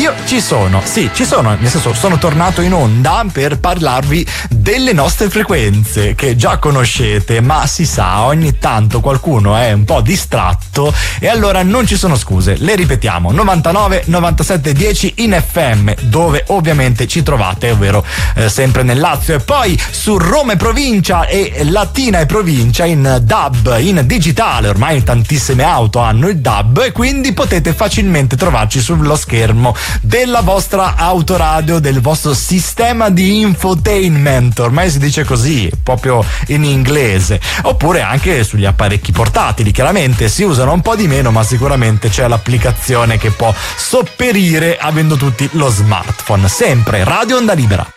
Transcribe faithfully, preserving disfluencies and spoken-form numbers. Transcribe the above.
io ci sono, sì, ci sono, nel senso sono tornato in onda per parlarvi delle nostre frequenze che già conoscete, ma si sa, ogni tanto qualcuno è un po' distratto e allora non ci sono scuse, le ripetiamo: novantanove novantasette dieci in F M, dove ovviamente ci trovate, ovvero eh, sempre nel Lazio, e poi su Roma e provincia e Latina e provincia in D A B, in digitale. Ormai tantissime auto hanno il D A B e quindi potete facilmente trovarci sullo schermo della vostra autoradio, del vostro sistema di infotainment, ormai si dice così proprio in inglese, oppure anche sugli apparecchi portatili. Chiaramente si usano un po' di meno, ma sicuramente c'è l'applicazione che può sopperire avendo tutti lo smartphone. Sempre Radio Onda Libera.